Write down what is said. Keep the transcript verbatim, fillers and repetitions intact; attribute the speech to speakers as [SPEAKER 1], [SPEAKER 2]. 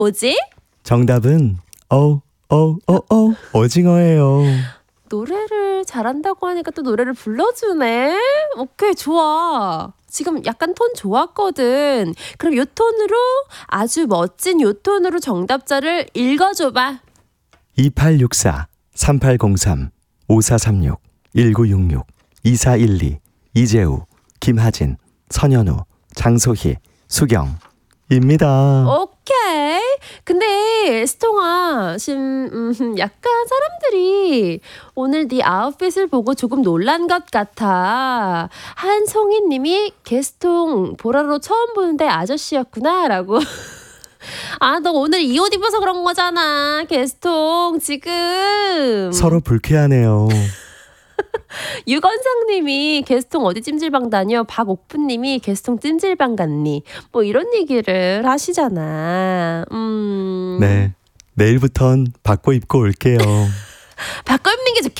[SPEAKER 1] 뭐지?
[SPEAKER 2] 정답은 어, 어, 어, 어, 오징어예요.
[SPEAKER 1] 노래를 잘한다고 하니까 또 노래를 불러주네. 오케이, 좋아. 지금 약간 톤 좋았거든. 그럼 요 톤으로, 아주 멋진 요 톤으로 정답자를 읽어줘봐.
[SPEAKER 2] 이팔육사 삼팔공삼 오사삼육 일구육육 이사일이 이재우 김하진 선현우 장소희 수경입니다.
[SPEAKER 1] 오케이. 근데 스통아, 지금 음, 약간 사람들이 오늘 네 아웃핏을 보고 조금 놀란 것 같아. 한송이님이 게스통 보라로 처음 보는데 아저씨였구나 라고. 아, 너 오늘 이 옷 입어서 그런 거잖아, 게스통 지금.
[SPEAKER 2] 서로 불쾌하네요.
[SPEAKER 1] 유건상님이 게스통 어디 찜질방 다녀? 박옥프님이 게스통 찜질방 갔니? 뭐 이런 얘기를 하시잖아. 음.
[SPEAKER 2] 네, 내일부턴 바꿔 입고 올게요.
[SPEAKER 1] 바꿔 입는 게 좋겠다.